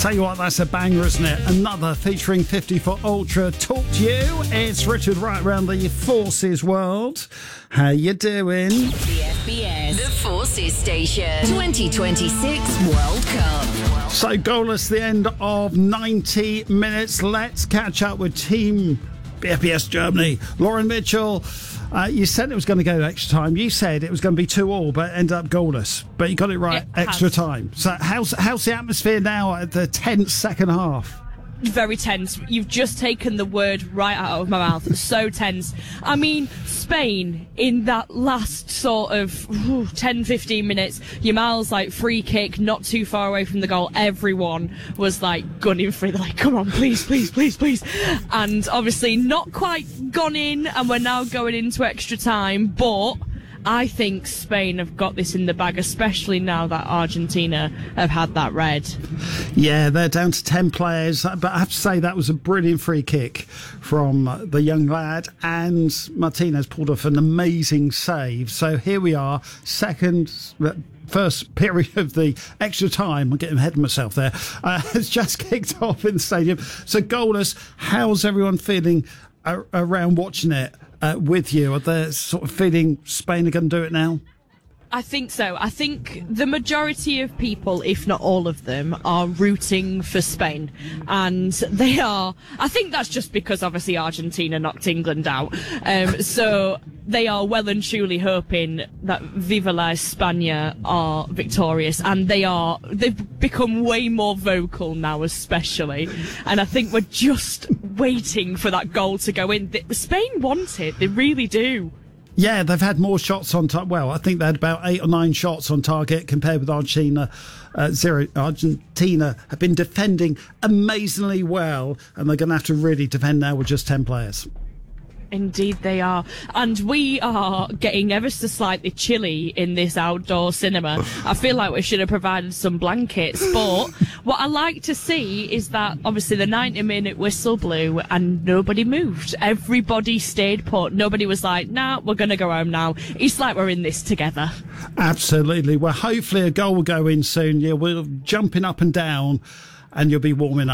Tell you what, that's a banger, isn't it? Another featuring 54 Ultra Talk to You. It's Richard right around the Forces world. How you doing? The FBS, the Forces Station, 2026 World Cup. So goalless, the end of 90 minutes. Let's catch up with Team FBS Germany. Lauren Mitchell, you said it was going to go to extra time. You said it was going to be 2-2, but ended up goalless. But you got it right, extra time. So how's the atmosphere now at the tense second half? Very tense. You've just taken the word right out of my mouth. So tense. I mean, Spain, in that last sort of 10-15 minutes, Yamal's like free kick, not too far away from the goal. Everyone was like gunning for it. They're like, come on, please, please, please, please. And obviously not quite gone in, and we're now going into extra time, but I think Spain have got this in the bag, especially now that Argentina have had that red. Yeah, they're down to 10 players, but I have to say that was a brilliant free kick from the young lad, and Martinez pulled off an amazing save. So here we are, first period of the extra time. I'm getting ahead of myself there. It's just kicked off in the stadium. So goalless, how's everyone feeling around watching it with you? Are they sort of feeling Spain are going to do it now? I think so. I think the majority of people, if not all of them, are rooting for Spain. And they are, I think that's just because obviously Argentina knocked England out. So they are well and truly hoping that Viva la España are victorious. And they've become way more vocal now, especially. And I think we're just waiting for that goal to go in. Spain want it. They really do. Yeah, they've had more shots on target. Well, I think they had about 8 or 9 shots on target compared with Argentina. 0. Argentina have been defending amazingly well, and they're going to have to really defend now with just 10 players. Indeed they are. And we are getting ever so slightly chilly in this outdoor cinema. I feel like we should have provided some blankets. But what I like to see is that obviously the 90-minute whistle blew and nobody moved. Everybody stayed put. Nobody was like, nah, we're going to go home now. It's like we're in this together. Absolutely. Well, hopefully a goal will go in soon. Yeah, we're jumping up and down and you'll be warming up.